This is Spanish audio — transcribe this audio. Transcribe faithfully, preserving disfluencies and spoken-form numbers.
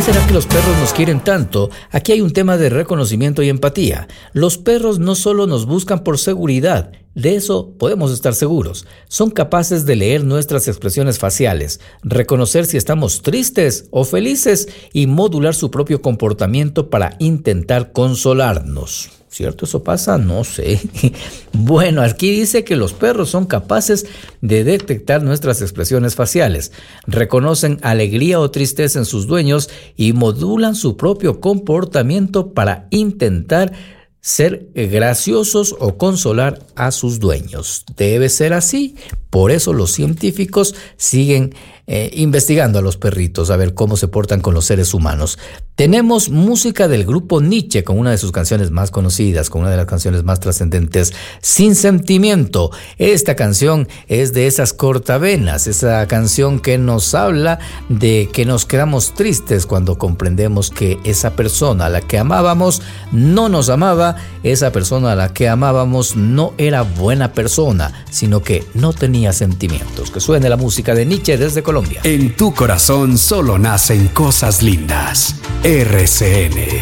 será que los perros nos quieren tanto? Aquí hay un tema de reconocimiento y empatía. Los perros no solo nos buscan por seguridad, de eso podemos estar seguros. Son capaces de leer nuestras expresiones faciales, reconocer si estamos tristes o felices y modular su propio comportamiento para intentar consolarnos. ¿Cierto eso pasa? No sé. Bueno, aquí dice que los perros son capaces de detectar nuestras expresiones faciales, reconocen alegría o tristeza en sus dueños y modulan su propio comportamiento para intentar ser graciosos o consolar a sus dueños. Debe ser así. Por eso los científicos siguen eh, investigando a los perritos, a ver cómo se portan con los seres humanos. Tenemos música del grupo Nietzsche con una de sus canciones más conocidas, con una de las canciones más trascendentes, Sin Sentimiento. Esta canción es de esas cortavenas, esa canción que nos habla de que nos quedamos tristes cuando comprendemos que esa persona a la que amábamos no nos amaba, esa persona a la que amábamos no era buena persona, sino que no tenía sentimientos. Que suene la música de Nietzsche desde Colombia. En tu corazón solo nacen cosas lindas. R C N.